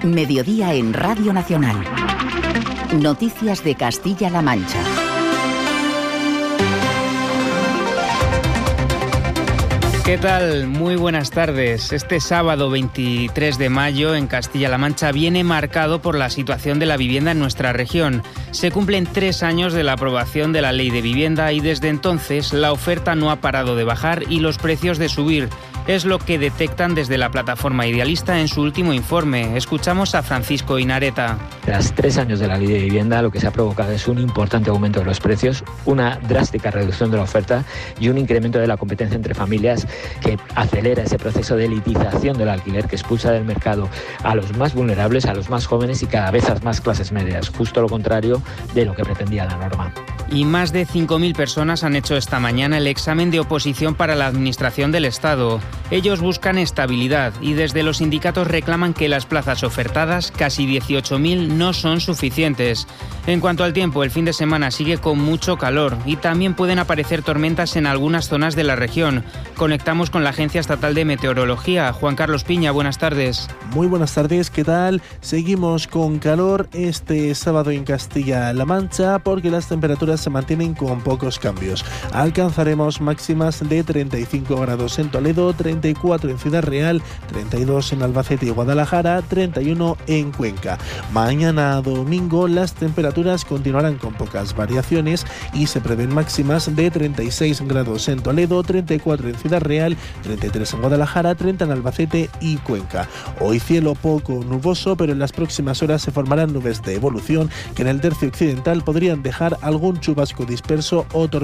Mediodía en Radio Nacional. Noticias de Castilla-La Mancha. ¿Qué tal? Muy buenas tardes. Este sábado 23 de mayo en Castilla-La Mancha viene marcado por la situación de la vivienda en nuestra región. Se cumplen 3 años de la aprobación de la Ley de Vivienda y desde entonces la oferta no ha parado de bajar y los precios de subir. Es lo que detectan desde la plataforma Idealista en su último informe. Escuchamos a Francisco Inareta. Tras 3 años de la Ley de Vivienda, lo que se ha provocado es un importante aumento de los precios, una drástica reducción de la oferta y un incremento de la competencia entre familias que acelera ese proceso de elitización del alquiler que expulsa del mercado a los más vulnerables, a los más jóvenes y cada vez a más clases medias, justo lo contrario de lo que pretendía la norma. Y más de 5.000 personas han hecho esta mañana el examen de oposición para la Administración del Estado. Ellos buscan estabilidad y desde los sindicatos reclaman que las plazas ofertadas, casi 18.000, no son suficientes. En cuanto al tiempo, el fin de semana sigue con mucho calor y también pueden aparecer tormentas en algunas zonas de la región. Conectamos con la Agencia Estatal de Meteorología. Juan Carlos Piña, buenas tardes. Muy buenas tardes, ¿qué tal? Seguimos con calor este sábado en Castilla-La Mancha porque las temperaturas se mantienen con pocos cambios. Alcanzaremos máximas de 35 grados en Toledo, 34 en Ciudad Real, 32 en Albacete y Guadalajara, 31 en Cuenca. Mañana domingo las temperaturas continuarán con pocas variaciones y se prevén máximas de 36 grados en Toledo, 34 en Ciudad Real, 33 en Guadalajara, 30 en Albacete y Cuenca. Hoy cielo poco nuboso, pero en las próximas horas se formarán nubes de evolución que en el tercio occidental podrían dejar algún chubasco disperso o tormenta